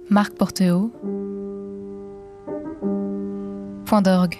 Marc Porteau. .org.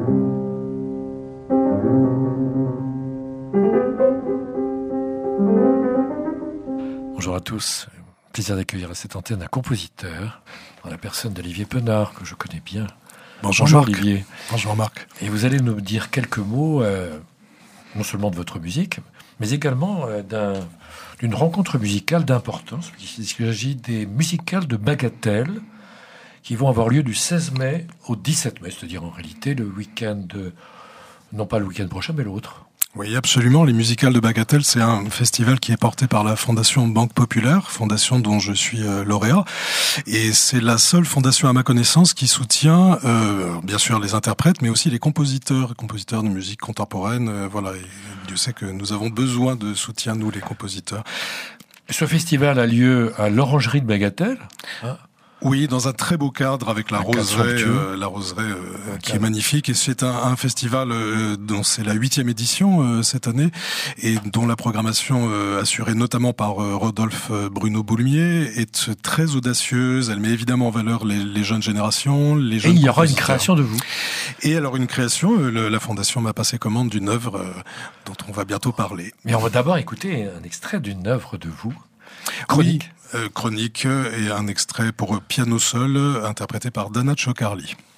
Bonjour à tous. Plaisir d'accueillir à cette antenne un compositeur, dans la personne d'Olivier Penard, que je connais bien. Bonjour Marc. Olivier. Bonjour Marc. Et vous allez nous dire quelques mots, non seulement de votre musique, mais également d'une rencontre musicale d'importance. Il s'agit des musicales de Bagatelle, qui vont avoir lieu du 16 mai au 17 mai, c'est-à-dire en réalité le week-end, non pas le week-end prochain, mais l'autre. Oui, absolument. Les musicales de Bagatelle, c'est un festival qui est porté par la Fondation Banque Populaire, fondation dont je suis lauréat. Et c'est la seule fondation à ma connaissance qui soutient, bien sûr, les interprètes, mais aussi les compositeurs de musique contemporaine. Voilà, et Dieu sait que nous avons besoin de soutien, nous, les compositeurs. Ce festival a lieu à l'Orangerie de Bagatelle. Oui, dans un très beau cadre avec la roseraie qui est magnifique. Et c'est un festival dont c'est la 8e édition cette année et dont la programmation assurée notamment par Rodolphe Bruno Boulmier est très audacieuse. Elle met évidemment en valeur les jeunes générations, les jeunes. Et il y aura une création de vous. Et alors une création, la Fondation m'a passé commande d'une œuvre dont on va bientôt parler. Mais on va d'abord écouter un extrait d'une œuvre de vous. Chronique et un extrait pour piano seul interprété par Dana Ciocarli.